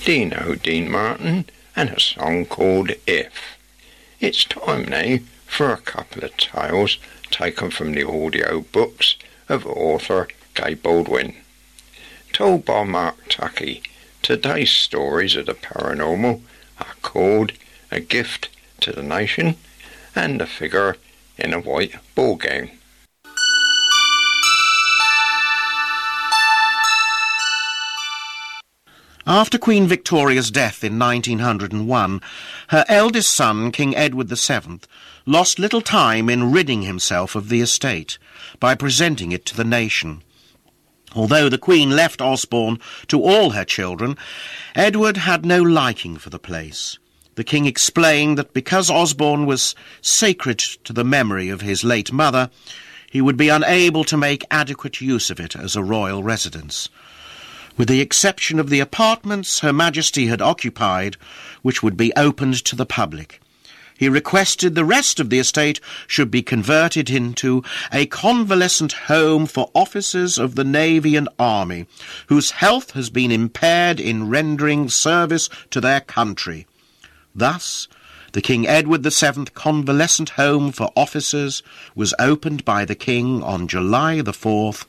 Dino Dean Martin and a song called If. It's time now for a couple of tales taken from the audio books of author Gay Baldwin. Told by Mark Tuckey, today's stories of the paranormal are called A Gift to the Nation and A Figure in a White Ball Gown. After Queen Victoria's death in 1901, her eldest son, King Edward VII, lost little time in ridding himself of the estate by presenting it to the nation. Although the Queen left Osborne to all her children, Edward had no liking for the place. The King explained that because Osborne was sacred to the memory of his late mother, he would be unable to make adequate use of it as a royal residence, with the exception of the apartments Her Majesty had occupied, which would be opened to the public. He requested the rest of the estate should be converted into a convalescent home for officers of the Navy and Army, whose health has been impaired in rendering service to their country. Thus, the King Edward VII Convalescent Home for Officers was opened by the King on July the 4th,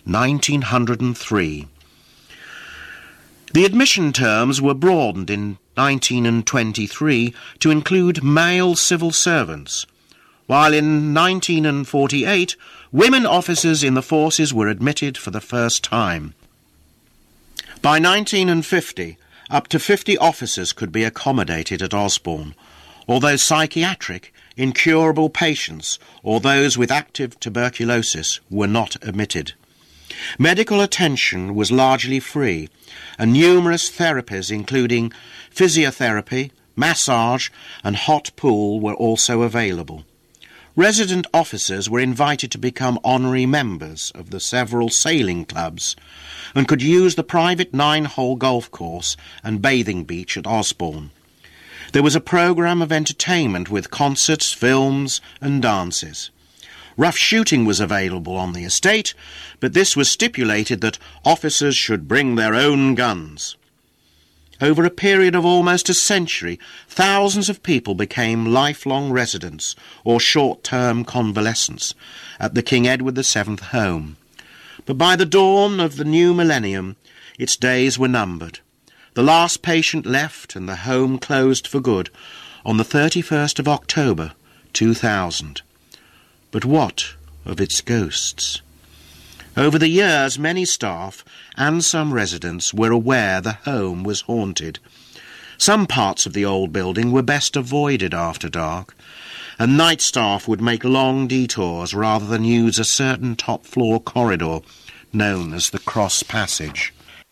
1903. The admission terms were broadened in 1923 to include male civil servants, while in 1948 women officers in the forces were admitted for the first time. By 1950, up to 50 officers could be accommodated at Osborne, although psychiatric, incurable patients or those with active tuberculosis were not admitted. Medical attention was largely free, and numerous therapies, including physiotherapy, massage and hot pool, were also available. Resident officers were invited to become honorary members of the several sailing clubs and could use the private 9-hole golf course and bathing beach at Osborne. There was a programme of entertainment with concerts, films and dances. Rough shooting was available on the estate, but this was stipulated that officers should bring their own guns. Over a period of almost a century, thousands of people became lifelong residents or short-term convalescents at the King Edward VII home. But by the dawn of the new millennium, its days were numbered. The last patient left and the home closed for good on the 31st of October, 2000. But what of its ghosts? Over the years, many staff and some residents were aware the home was haunted. Some parts of the old building were best avoided after dark, and night staff would make long detours rather than use a certain top-floor corridor known as the Cross Passage.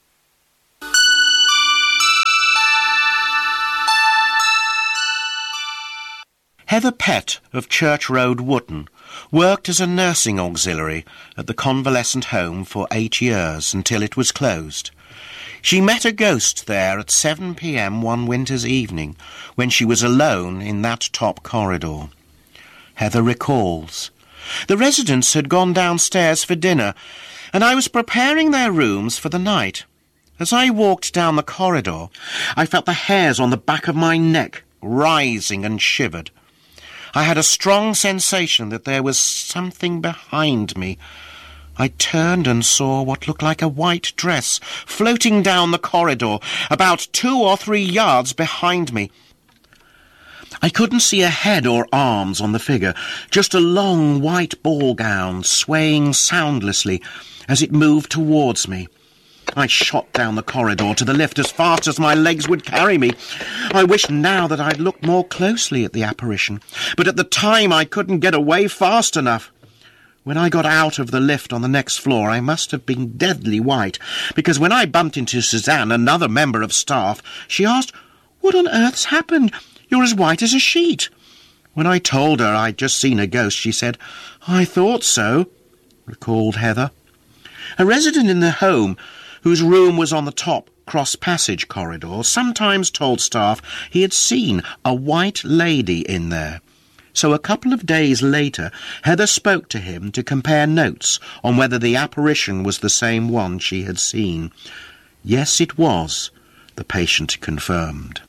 Heather Pett of Church Road, Wootton, worked as a nursing auxiliary at the convalescent home for 8 years until it was closed. She met a ghost there at 7 p.m. one winter's evening when she was alone in that top corridor. Heather recalls, "The residents had gone downstairs for dinner, and I was preparing their rooms for the night. As I walked down the corridor, I felt the hairs on the back of my neck rising and shivered. I had a strong sensation that there was something behind me. I turned and saw what looked like a white dress floating down the corridor about 2 or 3 yards behind me. I couldn't see a head or arms on the figure, just a long white ball gown swaying soundlessly as it moved towards me. I shot down the corridor to the lift as fast as my legs would carry me. I wish now that I'd looked more closely at the apparition, but at the time I couldn't get away fast enough. When I got out of the lift on the next floor, I must have been deadly white, because when I bumped into Suzanne, another member of staff, she asked, 'What on earth's happened? You're as white as a sheet.' When I told her I'd just seen a ghost, she said, 'I thought so,'" recalled Heather. A resident in the home, whose room was on the top Cross Passage corridor, sometimes told staff he had seen a white lady in there. So a couple of days later, Heather spoke to him to compare notes on whether the apparition was the same one she had seen. Yes, it was. the patient confirmed.